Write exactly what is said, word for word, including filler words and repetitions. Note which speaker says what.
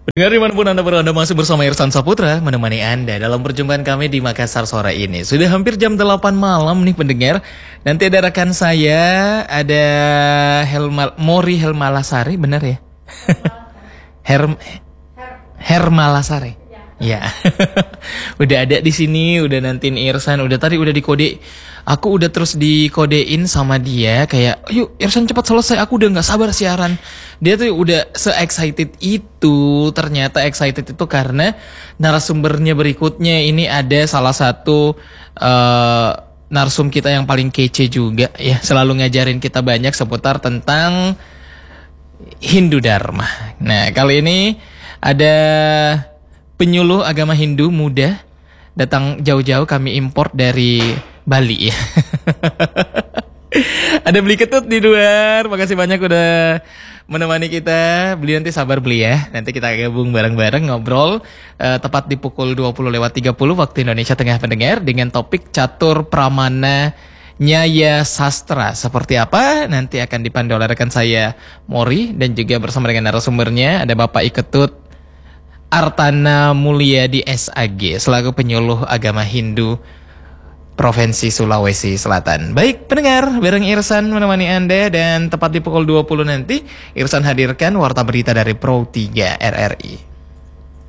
Speaker 1: Dengar dimanapun Anda berada, masih bersama Irsan Saputra menemani Anda dalam perjumpaan kami di Makassar sore ini. Sudah hampir jam delapan malam nih pendengar. Nanti ada rekan saya, ada Helma, Mori Helmalasari, benar ya? Her Hermalasari. Ya. Udah ada di sini, udah nantiin Irsan, udah tadi udah dikode. Aku udah terus dikodein sama dia kayak, "Yuk, Irsan cepat selesai, aku udah nggak sabar siaran." Dia tuh udah se-excited itu. Ternyata excited itu karena narasumbernya berikutnya ini ada salah satu uh, narsum kita yang paling kece juga ya, selalu ngajarin kita banyak seputar tentang Hindu Dharma. Nah, kali ini ada penyuluh agama Hindu muda, datang jauh-jauh, kami import dari Bali ya. Ada Beli Ketut di luar. Makasih banyak udah menemani kita. Beli nanti sabar beli ya. Nanti kita gabung bareng-bareng ngobrol uh, tepat di pukul dua puluh lewat tiga puluh waktu Indonesia Tengah pendengar, dengan topik catur pramana Nyaya Sastra. Seperti apa? Nanti akan dipandu oleh rekan saya Mori, dan juga bersama dengan narasumbernya ada Bapak Iketut Artana Mulyadi S A G selaku penyuluh agama Hindu Provinsi Sulawesi Selatan. Baik pendengar, bareng Irsan menemani Anda, dan tepat di pukul dua puluh nanti Irsan hadirkan warta berita dari Pro tiga R R I.